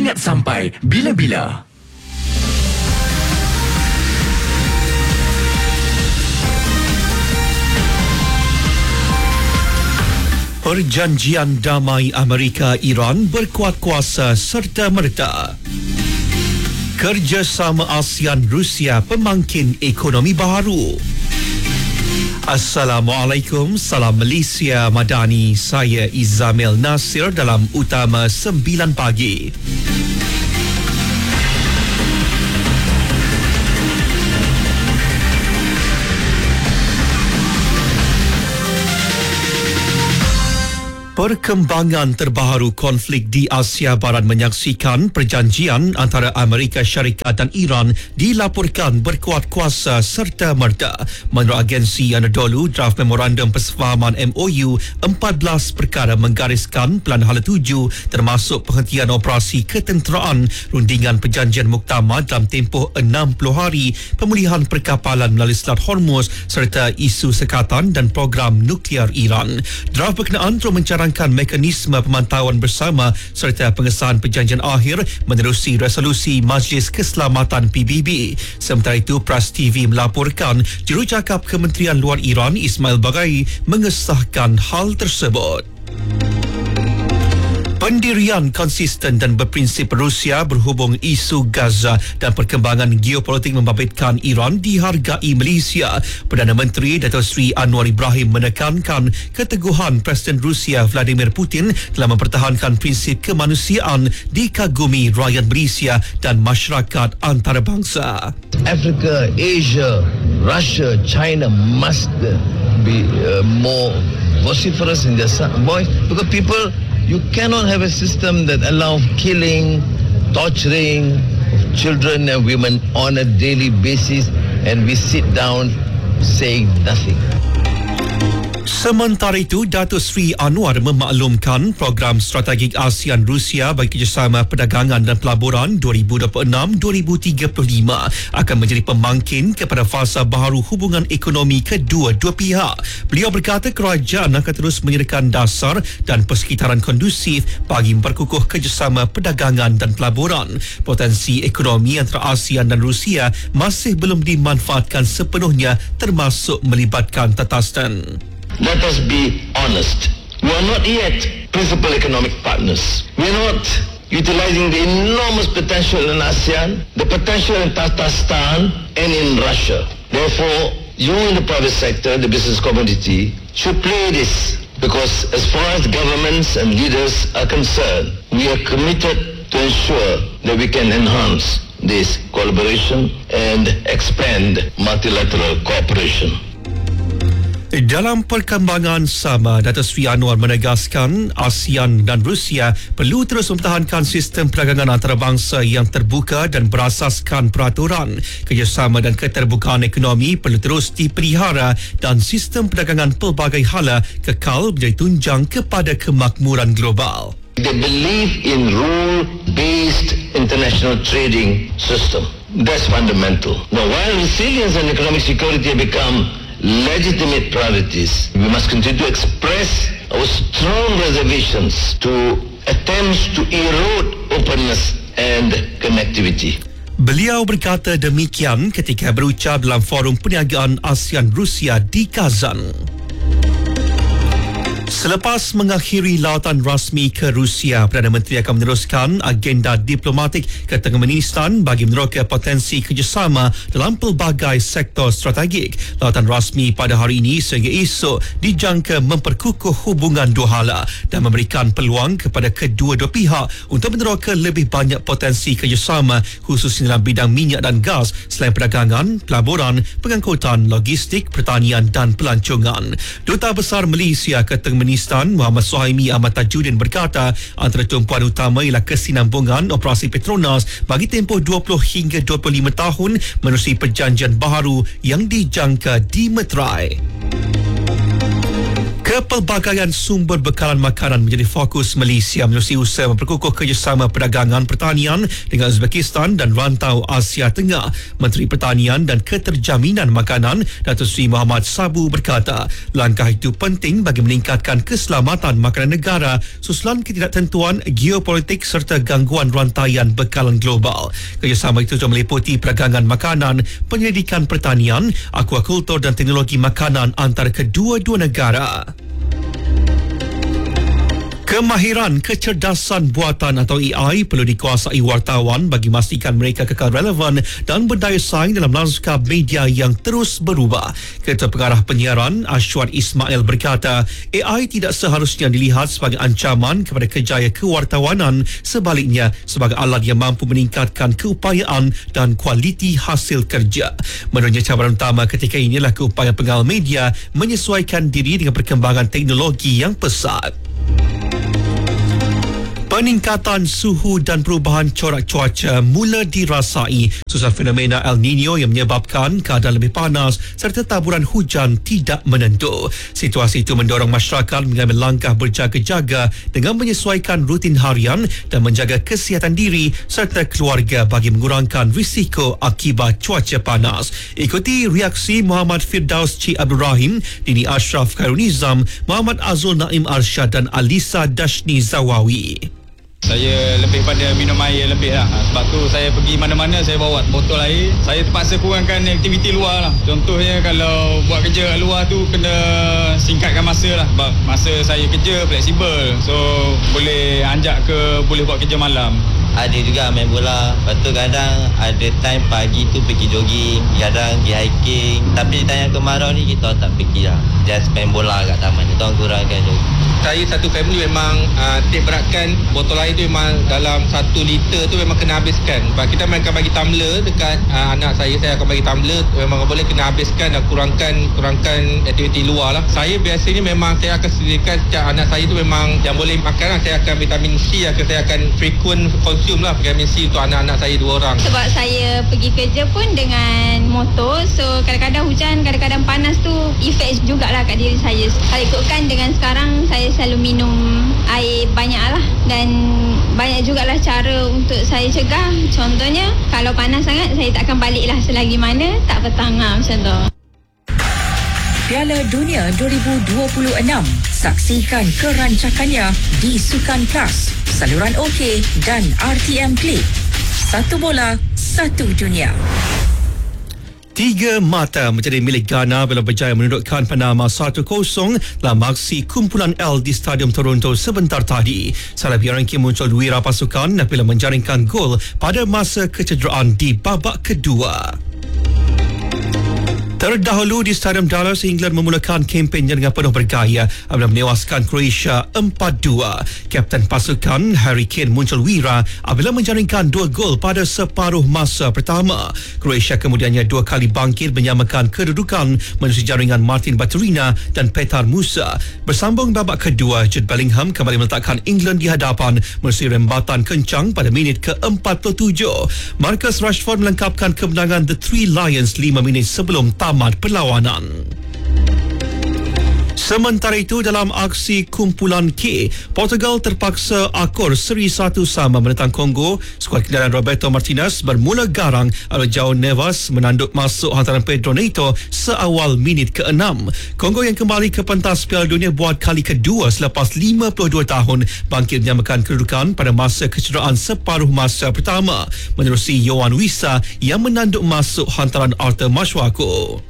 Ingat sampai bila-bila. Perjanjian damai Amerika-Iran berkuat kuasa serta-merta. Kerjasama ASEAN-Rusia pemangkin ekonomi baru. Assalamualaikum, salam Malaysia Madani. Saya Izamil Nasir dalam Utama 9 pagi. Perkembangan terbaru konflik di Asia Barat menyaksikan perjanjian antara Amerika Syarikat dan Iran dilaporkan berkuat kuasa serta-merta. Menurut agensi Anadolu, draft memorandum persefahaman MOU 14 perkara menggariskan Pelan Hala 7 termasuk penghentian operasi ketenteraan, rundingan perjanjian muktamad dalam tempoh 60 hari, pemulihan perkapalan melalui Selat Hormuz serta isu sekatan dan program nuklear Iran. Draft berkenaan terus mencarangkan mekanisme pemantauan bersama serta pengesahan perjanjian akhir menerusi resolusi Majlis Keselamatan PBB. Sementara itu, Pras TV melaporkan jurucakap Kementerian Luar Iran Ismail Baghai mengesahkan hal tersebut. Pendirian konsisten dan berprinsip Rusia berhubung isu Gaza dan perkembangan geopolitik membabitkan Iran dihargai Malaysia. Perdana Menteri Dato' Sri Anwar Ibrahim menekankan keteguhan Presiden Rusia Vladimir Putin dalam mempertahankan prinsip kemanusiaan dikagumi rakyat Malaysia dan masyarakat antarabangsa. Africa, Asia, Russia, China must be more vociferous in their voice, because people, you cannot have a system that allows killing, torturing of children and women on a daily basis, and we sit down saying nothing. Sementara itu, Dato' Sri Anwar memaklumkan program strategik ASEAN-Rusia bagi kerjasama perdagangan dan pelaburan 2026-2035 akan menjadi pemangkin kepada fasa baharu hubungan ekonomi kedua-dua pihak. Beliau berkata kerajaan akan terus menyediakan dasar dan persekitaran kondusif bagi memperkukuh kerjasama perdagangan dan pelaburan. Potensi ekonomi antara ASEAN dan Rusia masih belum dimanfaatkan sepenuhnya, termasuk melibatkan Tatarstan. Let us be honest. We are not yet principal economic partners. We are not utilizing the enormous potential in ASEAN, the potential in Tatarstan and in Russia. Therefore, you in the private sector, the business community, should play this, because as far as governments and leaders are concerned, we are committed to ensure that we can enhance this collaboration and expand multilateral cooperation. Dalam perkembangan sama, Dato' Sri Anwar menegaskan ASEAN dan Rusia perlu terus mempertahankan sistem perdagangan antarabangsa yang terbuka dan berasaskan peraturan. Kerjasama dan keterbukaan ekonomi perlu terus dipelihara dan sistem perdagangan pelbagai hala kekal menjadi tunjang kepada kemakmuran global. They believe in rule-based international trading system. That's fundamental. Now, while resilience and economic security have become legitimate priorities, we must continue to express our strong reservations to attempts to erode openness and connectivity. Beliau berkata demikian ketika berucap dalam forum perniagaan ASEAN-Rusia di Kazan. Selepas mengakhiri lawatan rasmi ke Rusia, Perdana Menteri akan meneruskan agenda diplomatik ke Turkmenistan bagi meneroka potensi kerjasama dalam pelbagai sektor strategik. Lawatan rasmi pada hari ini sehingga esok dijangka memperkukuh hubungan dua hala dan memberikan peluang kepada kedua-dua pihak untuk meneroka lebih banyak potensi kerjasama, khususnya dalam bidang minyak dan gas selain perdagangan, pelaburan, pengangkutan, logistik, pertanian dan pelancongan. Duta Besar Malaysia ke Turkmenistan Muhammad Suhaimi Ahmad Tajuddin berkata antara tumpuan utama ialah kesinambungan operasi Petronas bagi tempoh 20 hingga 25 tahun menerusi perjanjian baharu yang dijangka dimeterai. Kepelbagaian sumber bekalan makanan menjadi fokus Malaysia menerusi usaha memperkukuh kerjasama perdagangan pertanian dengan Uzbekistan dan rantau Asia Tengah. Menteri Pertanian dan Keterjaminan Makanan Datuk Seri Muhammad Sabu berkata, langkah itu penting bagi meningkatkan keselamatan makanan negara susulan ketidaktentuan geopolitik serta gangguan rantaian bekalan global. Kerjasama itu juga meliputi perdagangan makanan, penyelidikan pertanian, akuakultur dan teknologi makanan antara kedua-dua negara. Kemahiran kecerdasan buatan atau AI perlu dikuasai wartawan bagi memastikan mereka kekal relevan dan berdaya saing dalam lanskap media yang terus berubah. Ketua Pengarah Penyiaran Ashwat Ismail berkata, AI tidak seharusnya dilihat sebagai ancaman kepada kerjaya kewartawanan, sebaliknya sebagai alat yang mampu meningkatkan keupayaan dan kualiti hasil kerja. Menurutnya, cabaran utama ketika ini adalah keupayaan pengawal media menyesuaikan diri dengan perkembangan teknologi yang pesat. Peningkatan suhu dan perubahan corak cuaca mula dirasai susul fenomena El Nino yang menyebabkan keadaan lebih panas serta taburan hujan tidak menentu. Situasi itu mendorong masyarakat mengambil langkah berjaga-jaga dengan menyesuaikan rutin harian dan menjaga kesihatan diri serta keluarga bagi mengurangkan risiko akibat cuaca panas. Ikuti reaksi Muhammad Firdaus Cik Abdul Rahim, Dini Ashraf Khairunizam, Muhammad Azul Naim Arsyad dan Alisa Dashni Zawawi. Saya lebih pada minum air lebih lah. Sebab tu saya pergi mana-mana saya bawa botol air. Saya terpaksa kurangkan aktiviti luar lah. Contohnya kalau buat kerja kat luar tu kena singkatkan masa lah. Sebab masa saya kerja fleksibel. So boleh anjak ke boleh buat kerja malam. Ada juga main bola. Lepas tu kadang ada time pagi tu pergi jogging, kadang pergi hiking. Tapi tanya kemarau ni kita tak pergi lah. Just main bola kat taman. Kita kurangkan jogging. Saya satu family memang take beratkan botol air tu memang dalam 1 liter tu memang kena habiskan. Sebab kita memang akan bagi tumbler dekat anak saya akan bagi tumbler. Memang boleh kena habiskan dan kurangkan aktiviti luar lah. Saya biasanya memang saya akan sediakan setiap anak saya tu memang yang boleh makan lah. Saya akan vitamin C, saya akan frequent consume lah vitamin C untuk anak-anak saya 2 orang. Sebab saya pergi kerja pun dengan motor, so kadang-kadang hujan, kadang-kadang panas tu efek jugalah kat diri saya. Kalau ikutkan dengan sekarang, saya selalu minum air banyak lah dan banyak jugalah cara untuk saya cegah. Contohnya kalau panas sangat saya tak akan balik lah selagi mana tak petang lah, macam tu. Piala Dunia 2026. Saksikan kerancakannya di Sukan Plus, saluran OK dan RTM Play. Satu bola, satu dunia. 3 mata menjadi milik Ghana bila berjaya menundukkan Panama 1-0 dalam aksi kumpulan L di Stadium Toronto sebentar tadi. Salah Bianchi muncul wira pasukan bila menjaringkan gol pada masa kecederaan di babak kedua. Terdahulu di Stadium Dallas, England memulakan kempennya dengan penuh bergaya apabila menewaskan Croatia 4-2. Kapten pasukan Harry Kane muncul wira apabila menjaringkan 2 gol pada separuh masa pertama. Croatia kemudiannya 2 kali bangkit menyamakan kedudukan menerusi jaringan Martin Baturina dan Petar Musa. Bersambung babak kedua, Jude Bellingham kembali meletakkan England di hadapan menerusi rembatan kencang pada minit ke-47. Marcus Rashford melengkapkan kemenangan The Three Lions 5 minit sebelum tamat perlawanan. Sementara itu, dalam aksi kumpulan K, Portugal terpaksa akur seri 1 sama menentang Kongo. Skuad kendaraan Roberto Martinez bermula garang apabila João Neves menanduk masuk hantaran Pedro Neto seawal minit ke-6. Kongo yang kembali ke pentas Piala Dunia buat kali kedua selepas 52 tahun bangkit menyamakan kedudukan pada masa kecederaan separuh masa pertama menerusi Yohan Wissa yang menanduk masuk hantaran Arthur Masuaku.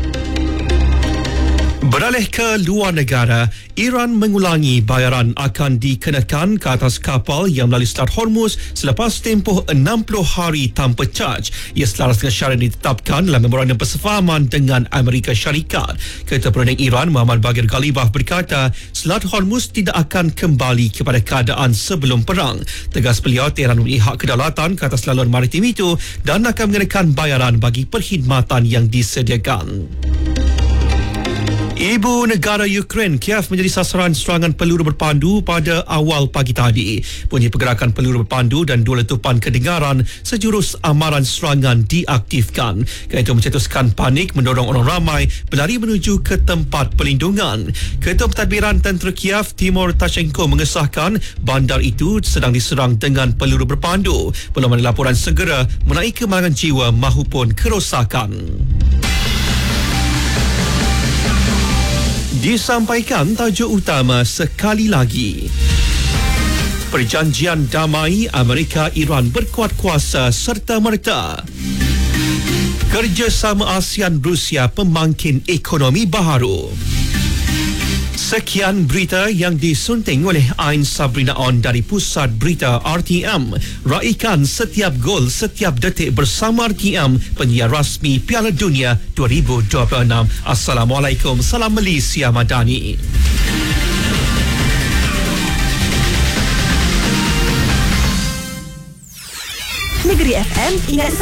Beralih ke luar negara, Iran mengulangi bayaran akan dikenakan ke atas kapal yang melalui Strait Hormuz selepas tempoh 60 hari tanpa caj. Ia selaras dengan syarat ditetapkan dalam memorandum persefahaman dengan Amerika Syarikat. Ketua Perdana Iran Muhammad Baghir Ghalibaf berkata, Strait Hormuz tidak akan kembali kepada keadaan sebelum perang. Tegas beliau, Tehran memiliki hak kedaulatan ke atas laluan maritim itu dan akan mengenakan bayaran bagi perkhidmatan yang disediakan. Ibu negara Ukraine, Kiev menjadi sasaran serangan peluru berpandu pada awal pagi tadi. Bunyi pergerakan peluru berpandu dan dua letupan kedengaran sejurus amaran serangan diaktifkan. Kerana itu mencetuskan panik mendorong orang ramai berlari menuju ke tempat perlindungan. Ketua Pentadbiran Tentera Kiev, Timur Tashenko mengesahkan bandar itu sedang diserang dengan peluru berpandu. Belum ada laporan segera mengenai kemalangan jiwa mahupun kerosakan. Disampaikan tajuk utama sekali lagi. Perjanjian damai Amerika-Iran berkuat kuasa serta-merta. Kerjasama ASEAN-Rusia pemangkin ekonomi baharu. Sekian berita yang disunting oleh Ain Sabrina On dari Pusat Berita RTM. Raikan setiap gol, setiap detik bersama RTM, penyiar rasmi Piala Dunia 2026. Assalamualaikum, salam Malaysia Madani. Negeri FM ingat